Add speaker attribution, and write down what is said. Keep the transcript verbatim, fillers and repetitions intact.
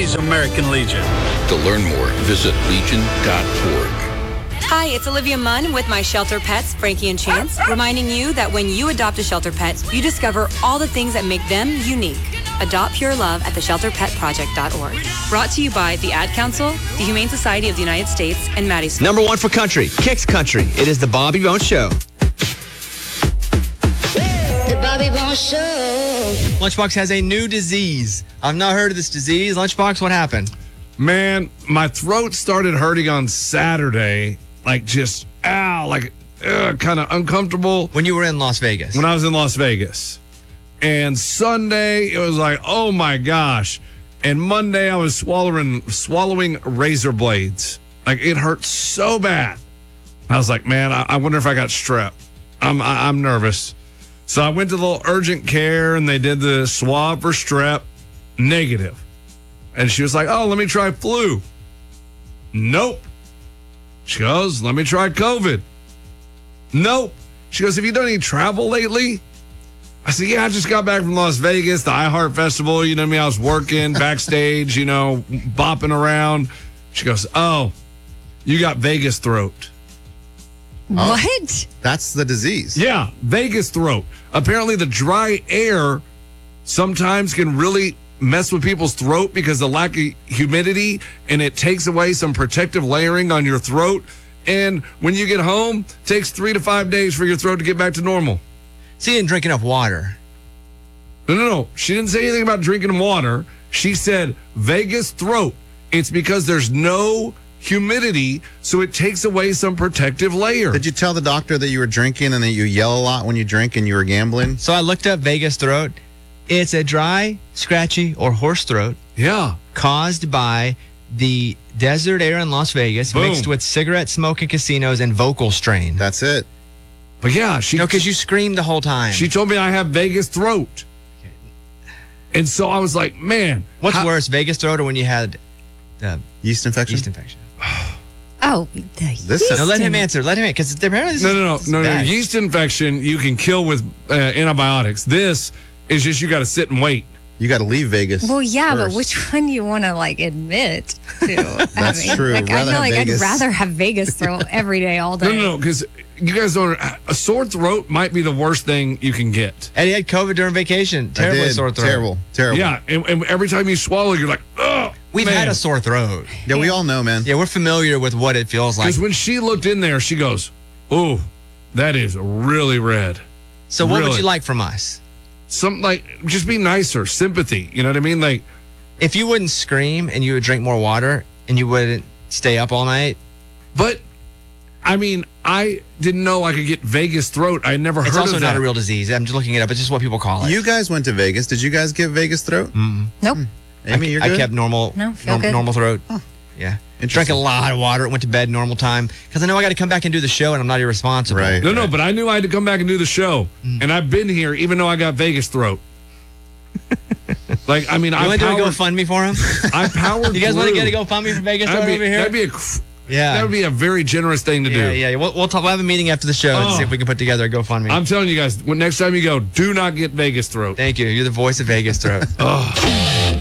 Speaker 1: Today's American Legion.
Speaker 2: To learn more, visit legion dot org.
Speaker 3: Hi, it's Olivia Munn with my shelter pets, Frankie and Chance, reminding you that when you adopt a shelter pet, you discover all the things that make them unique. Adopt pure love at the shelter pet project dot org. Brought to you by the Ad Council, the Humane Society of the United States, and Maddie's.
Speaker 4: Number one for country, Kicks Country. It is the Bobby Bones Show.
Speaker 5: The Bobby Bones Show.
Speaker 4: Lunchbox has a new disease. I've not heard of this disease. Lunchbox, what happened?
Speaker 6: Man, my throat started hurting on Saturday. Like just, ow, like kind of uncomfortable.
Speaker 4: When you were in Las Vegas?
Speaker 6: When I was in Las Vegas. And Sunday, it was like, oh my gosh. And Monday, I was swallowing swallowing razor blades. Like, it hurt so bad. I was like, man, I, I wonder if I got strep. I'm I, I'm nervous. So I went to the little urgent care, and they did the swab for strep. Negative. And she was like, oh, let me try flu. Nope. She goes, let me try COVID. Nope. She goes, have you done any travel lately? I said, yeah, I just got back from Las Vegas, the iHeart Festival. You know what I mean? I was working backstage, you know, bopping around. She goes, oh, you got Vegas throat.
Speaker 7: What?
Speaker 8: That's the disease.
Speaker 6: Yeah, Vegas throat. Apparently the dry air sometimes can really mess with people's throat because of the lack of humidity, and it takes away some protective layering on your throat. And when you get home, it takes three to five days for your throat to get back to normal.
Speaker 4: So you didn't drink enough water.
Speaker 6: No, no, no. She didn't say anything about drinking water. She said Vegas throat. It's because there's no humidity, so it takes away some protective layer.
Speaker 8: Did you tell the doctor that you were drinking and that you yell a lot when you drink and you were gambling?
Speaker 4: So I looked up Vegas throat. It's a dry, scratchy, or hoarse throat.
Speaker 6: Yeah.
Speaker 4: Caused by the desert air in Las Vegas
Speaker 6: Boom.
Speaker 4: mixed with cigarette smoke in casinos and vocal strain.
Speaker 8: That's it.
Speaker 6: But yeah, she...
Speaker 4: No, because you screamed the whole time.
Speaker 6: She told me I have Vegas throat. And so I was like, man.
Speaker 4: What's
Speaker 6: how-
Speaker 4: worse, Vegas throat or when you had the
Speaker 8: yeast infection?
Speaker 4: Yeast infection.
Speaker 7: Oh,
Speaker 8: This
Speaker 4: no, let him answer. Let him answer. Because apparently this
Speaker 6: No,
Speaker 4: is,
Speaker 6: no, no,
Speaker 4: this is
Speaker 6: no, no.
Speaker 4: bad.
Speaker 6: Yeast infection you can kill with uh, antibiotics. This is just you got to sit and wait.
Speaker 8: You got to leave Vegas.
Speaker 7: Well, yeah,
Speaker 8: first.
Speaker 7: but which one you want to like admit to?
Speaker 8: That's
Speaker 7: having?
Speaker 8: true.
Speaker 7: Like, I
Speaker 8: Rather
Speaker 7: feel
Speaker 8: have
Speaker 7: like
Speaker 8: Vegas.
Speaker 7: I'd rather have Vegas throat every day, all day.
Speaker 6: No, no, no, because you guys don't. A sore throat might be the worst thing you can get.
Speaker 4: Eddie had COVID during vacation.
Speaker 8: I
Speaker 4: Terribly
Speaker 8: did.
Speaker 4: sore throat.
Speaker 8: Terrible. Terrible.
Speaker 6: Yeah, and, and every time you swallow, you're like, oh.
Speaker 4: We've
Speaker 6: man.
Speaker 4: had a sore throat.
Speaker 8: Yeah, we all know, man.
Speaker 4: Yeah, we're familiar with what it feels like.
Speaker 6: Because when she looked in there, she goes, "Oh, that is really red."
Speaker 4: So what would
Speaker 6: Really.
Speaker 4: you like from us?
Speaker 6: Something like just be nicer, sympathy. You know what I mean? Like,
Speaker 4: If you wouldn't scream and you would drink more water and you wouldn't stay up all night,
Speaker 6: but I mean, I didn't know I could get Vegas throat. I never
Speaker 4: it's
Speaker 6: heard
Speaker 4: also
Speaker 6: of
Speaker 4: not
Speaker 6: that.
Speaker 4: a real disease. I'm just looking it up. It's just what people call it.
Speaker 8: You guys went to Vegas. Did you guys get Vegas throat?
Speaker 4: Mm-mm.
Speaker 7: Nope.
Speaker 8: Amy, you're
Speaker 4: I
Speaker 8: good?
Speaker 4: kept normal,
Speaker 7: No, feel
Speaker 4: norm-
Speaker 7: good.
Speaker 4: normal throat. Yeah. Drank a
Speaker 8: Interesting.
Speaker 4: lot of water. Went to bed normal time because I know I got to come back and do the show and I'm not irresponsible.
Speaker 8: Right.
Speaker 6: No, no, but I knew I had to come back and do the show,
Speaker 4: Mm.
Speaker 6: and I've been here even though I got Vegas throat. Like, I mean,
Speaker 4: You
Speaker 6: I
Speaker 4: want to do a
Speaker 6: powered,
Speaker 4: GoFundMe for him?
Speaker 6: I powered
Speaker 4: You guys want to
Speaker 6: through.
Speaker 4: get a GoFundMe for Vegas
Speaker 6: That'd
Speaker 4: throat
Speaker 6: be,
Speaker 4: over here?
Speaker 6: that'd be a, cr-
Speaker 4: yeah.
Speaker 6: that would be a very generous thing to
Speaker 4: yeah,
Speaker 6: do.
Speaker 4: yeah, yeah. We'll, we'll, talk, we'll have a meeting after the show and
Speaker 6: Oh.
Speaker 4: see if we can put together a GoFundMe.
Speaker 6: I'm telling you guys, when next time you go, do not get Vegas throat.
Speaker 4: Thank you. You're the voice of Vegas throat.
Speaker 6: Oh.